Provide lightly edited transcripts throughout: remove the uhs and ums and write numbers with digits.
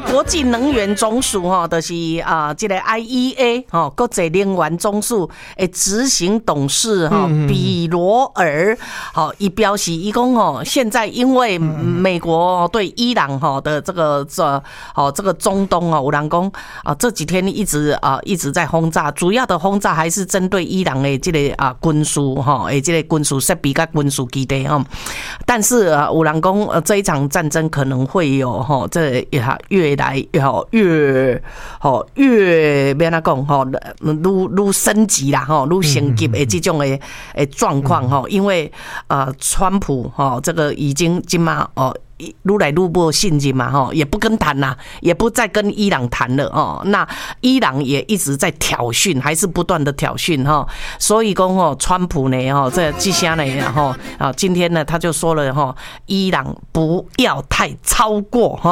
国际能源总署就是这个 IEA 国际能源总署的执行董事比罗尔伊表示伊讲现在因为美国对伊朗的这个中东有人讲这几天一直在轰炸，主要的轰炸还是针对伊朗的这个军事的这个军事设备跟军事基地但是有人讲这一场战争可能会有这越来越变哪讲愈升级啦愈升级的这种的状况因为川普这个已经今嘛愈来愈没信心嘛也不跟谈啦，也不再跟伊朗谈了那伊朗也一直在挑衅，还是不断的挑衅所以讲川普呢这下呢今天呢他就说了伊朗不要太超过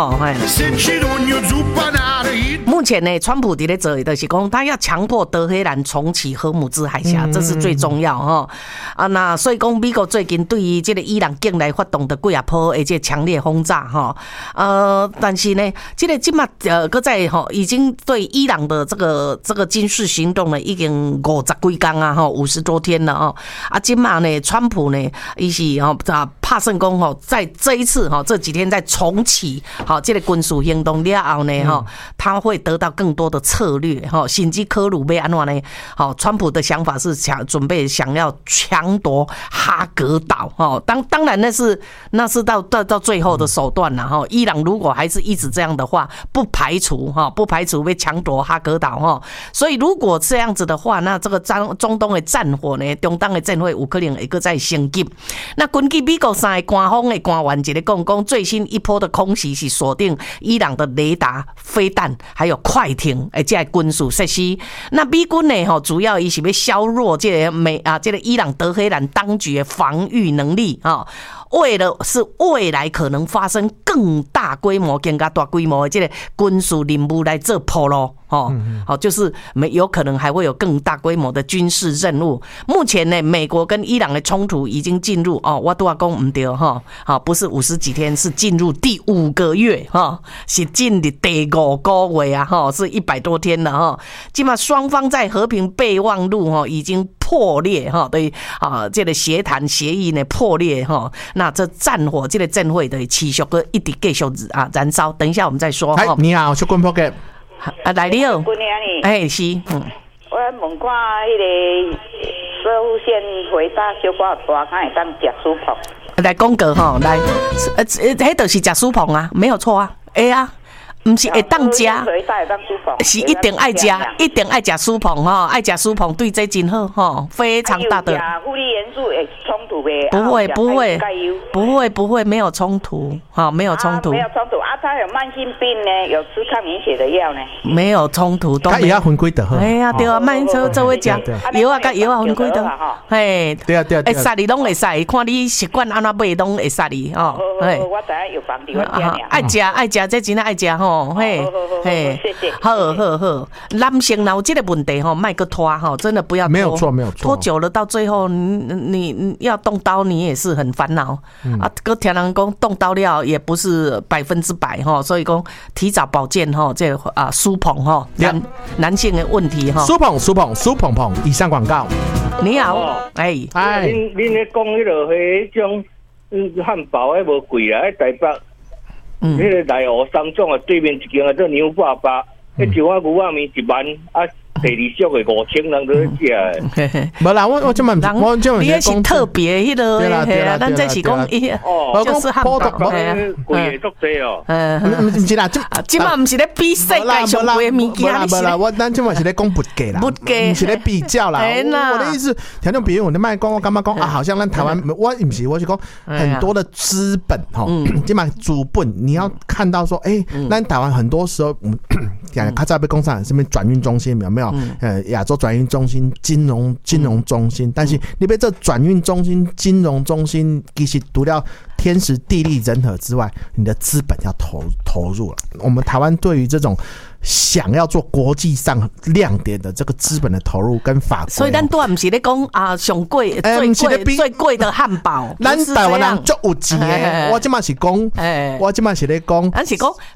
目前呢川普在做的就是讲他要强迫德黑兰重启荷姆兹海峡，这是最重要那所以讲美国最近对于这个伊朗境内发动的几啊波的这强烈轰炸但是呢这个今嘛搁在已经对伊朗的这个军事行动呢已经50几天50多天了今嘛呢川普呢伊是怕算讲在这一次这几天在重启这个军事行动了后呢他会得到更多的策略甚至科鲁要安怎呢川普的想法是准备想要强夺哈格岛当然那是到最后的手段啦伊朗如果还是一直这样的话，不排除被抢夺哈格岛所以如果这样子的话，那这个中东的战火呢，中东的战火有可能会再再升级。那根据美国3个官方的官员一个讲最新一波的空袭是锁定伊朗的雷达、飞弹还有快艇这些军事设施。那美军呢主要伊是要削弱这个伊朗德黑兰当局的防御能力为了是未来可能发生更大规模、更加大规模的这个军事任务来做铺路就是有可能还会有更大规模的军事任务。目前呢，美国跟伊朗的冲突已经进入我都要讲不对不是50几天，是进入第5个月是进入第5个月是100多天了现在双方在和平备忘录已经破裂对这个协谈协议呢破裂那这战火这个阵火的持续个一直继续燃烧。等一下我们再说你好，小军波嘅来你好，是我问看迄个社会线回答小可大看会当食薯碰来讲过来迄就是食薯碰没有错会不是会当吃，是一定爱吃，一定爱吃薯碰爱吃薯碰对这真好非常大的。 负离元素会冲突呗？ 不会，没有冲突没有冲突。 没有冲突他有慢性病呢，有吃抗凝血的药呢， 没有冲突都。 他也要分开的对慢这会吃药跟药分开的对会杀你拢会杀，看你习惯安怎买拢会杀你我知影有房子我听爱吃这真的爱吃谢谢。 好，男性有这个问题卖个拖真的不要拖， 没有错， 拖久了到最后你要动刀，你也是很烦恼搁听人讲动刀了也不是100%所以讲提早保健这舒捧男性的问题舒捧，以上广告。 你好， 恁咧讲迄落迄种汉堡还无贵啦，台北。迄个内湖三种对面一间做牛爸爸，迄一碗牛仔面1万第二俗的5000人都在食。 无啦，我这么你也是特别迄个，咱这是讲就是汉堡， 贵的足多哦。 不是啦， 今嘛不是咧比世界上贵的物件， 无啦，我咱今嘛是咧讲物价啦，不是咧比较啦。我的意思，听众朋友，你卖讲我干嘛讲好像咱台湾，我不是，我是讲很多的资本今嘛主本，你要看到说，咱台湾很多时候，讲较早被工厂什么转运中心有没有？亚洲转运中心、金融中心，但是你别这转运中心、金融中心，其实除了天时地利人和之外，你的资本要投入了。我们台湾对于这种想要做国际上亮点的这个资本的投入跟法规， 所以咱都不是在讲上贵最贵的汉堡， 咱台湾人就有钱的。我今嘛是讲，咱是讲。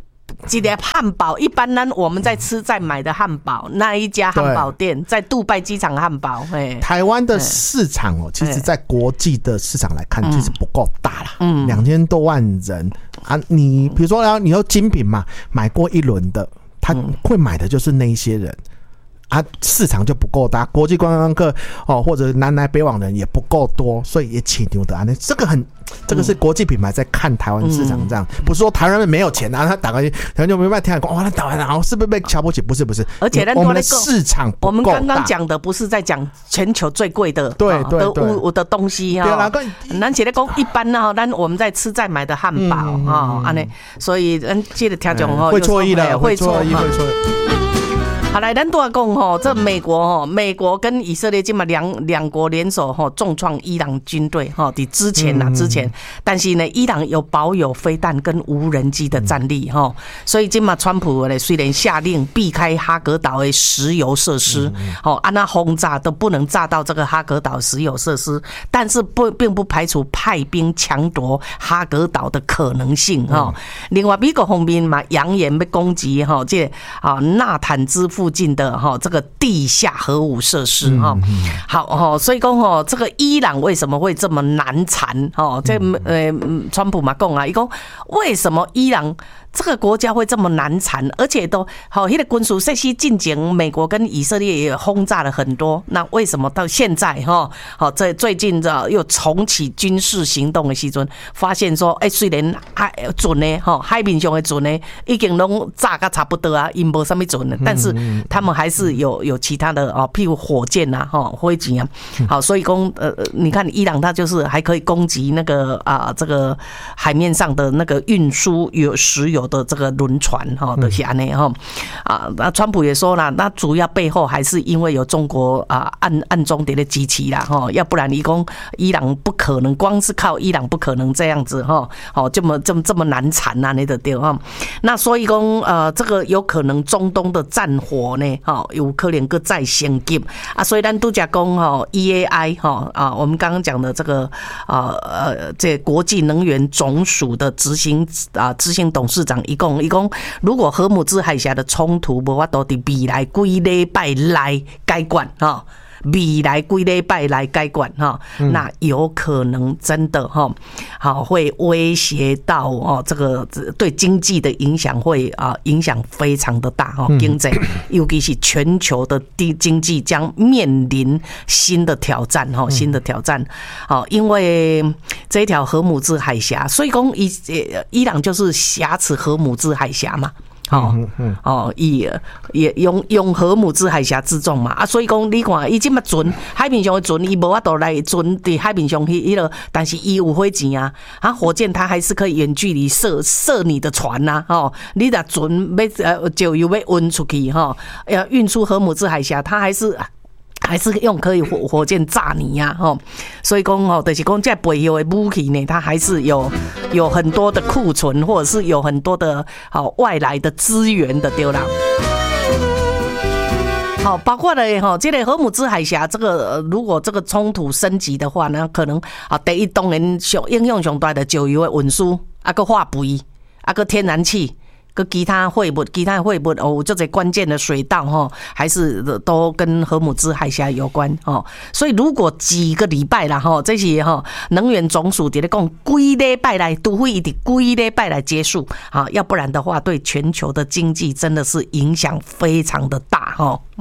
一个汉堡，一般呢我们在吃在买的汉堡，那一家汉堡店在杜拜机场汉堡， 台湾的市场其实在国际的市场来看，其实不够大啦，2000多万人啊，你比如说你有精品嘛，买过一轮的，他会买的就是那一些人。市场就不够大，国际观光客或者南来北往人也不够多，所以也起牛的这个是国际品牌在看台湾市场这样，不是说台湾人没有钱他打个台湾就没办法听讲，那台湾人是不是被瞧不起？不是， 而且我们的市场不够大。我们刚刚讲的不是在讲全球最贵的对的东西哈，咱是在讲一般呢，咱我们在吃在买的汉堡安尼，所以咱这个听众会错意了，会错意。 好，来，咱多讲这美国跟以色列今嘛两国联手重创伊朗军队的之前，但是呢，伊朗有保有飞弹跟无人机的战力所以今嘛川普呢虽然下令避开哈格岛的石油设施，那轰炸都不能炸到这个哈格岛石油设施，但是并不排除派兵抢夺哈格岛的可能性另外，美国方面嘛扬言要攻击这纳坦兹附近的这个地下核武设施好所以说这个伊朗为什么会这么难缠这川普嘛讲啊，他说为什么伊朗这个国家会这么难缠，而且都那个军事设施进行，美国跟以色列也轰炸了很多，那为什么到现在在最近又重启军事行动的时候，发现说虽然准的海面上的准的已经都炸个差不多啊，因没什么准的，但是他们还是有其他的譬如火箭啊飞机啊，好，所以你看伊朗它就是还可以攻击那个这个海面上的那个运输有石油的这个轮船的是这样那川普也说了，那主要背后还是因为有中国暗中的支持啦要不然你说伊朗不可能，光是靠伊朗不可能这样子这么难缠啊，你的对那所以说这个有可能中东的战火呢有可能再升级所以咱都讲EAI 我们刚刚讲的这个这国际能源总署的执行董事长一共如果荷姆兹海峡的冲突无法度伫未来几礼拜来解决未来几礼拜来解决那有可能真的会威胁到这个对经济的影响会影响非常的大经济尤其是全球的经济将面临新的挑战因为这条荷姆兹海峡，所以说伊朗就是挟持荷姆兹海峡嘛。也用荷姆兹海峡之众嘛所以讲你看伊这么准海面上的准，伊无法度来准在海面上但是伊有火箭火箭它还是可以远距离射你的船你的准就又要运出去要运出荷姆兹海峡，它还是用可以火箭炸你所以说就是说在背后的武器呢，它还是有很多的库存，或者是有很多的外来的资源的对啦。好，包括了这个荷姆兹海峡这个如果这个冲突升级的话呢，可能第一当然影响上大的石油的运输个化肥个天然气跟其他货物有这些关键的水道还是都跟荷姆兹海峡有关所以如果几个礼拜啦这些能源总署在讲几礼拜来，除非一直几礼拜来结束要不然的话对全球的经济真的是影响非常的大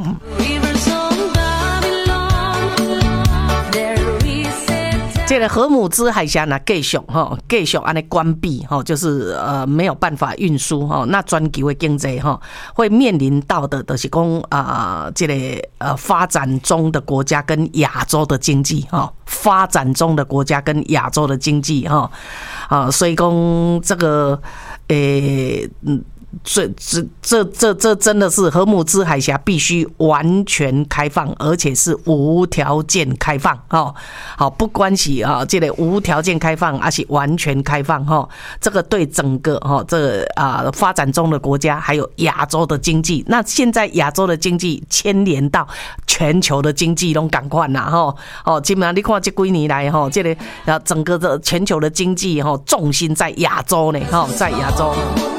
这个荷姆兹海峡呢继续安尼关闭就是没有办法运输那全球的经济会面临到的就是讲这个发展中的国家跟亚洲的经济发展中的国家跟亚洲的经济所以讲这个这真的是荷姆兹海峡必须完全开放，而且是无条件开放好，不关系这个无条件开放还是完全开放这个对整个发展中的国家还有亚洲的经济，那现在亚洲的经济牵连到全球的经济都赶快啦基本上你看这几年来这个整个的全球的经济重心在亚洲呢在亚洲。